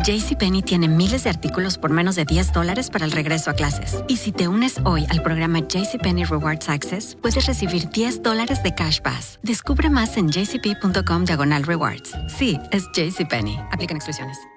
JCPenney tiene miles de artículos por menos de $10 para el regreso a clases. Y si te unes hoy al programa JCPenney Rewards Access, puedes recibir $10 de Cash Pass. Descubre más en jcp.com/rewards. Sí, es JCPenney. Aplican exclusiones.